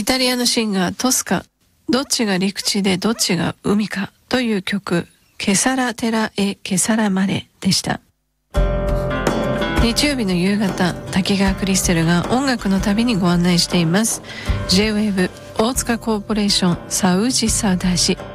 イタリアのシンガートスカ、どっちが陸地でどっちが海かという曲、ケサラテラエケサラマレでした。日曜日の夕方、滝川クリステルが音楽の旅にご案内しています。 J-WAVE 大塚コーポレーションサウジサウダージ。